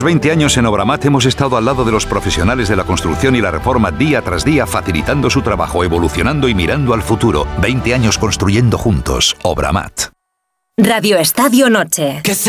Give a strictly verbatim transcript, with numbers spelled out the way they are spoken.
veinte años en Obramat hemos estado al lado de los profesionales de la construcción y la reforma día tras día, facilitando su trabajo, evolucionando y mirando al futuro. veinte años construyendo juntos. Obramat. Radio Estadio Noche.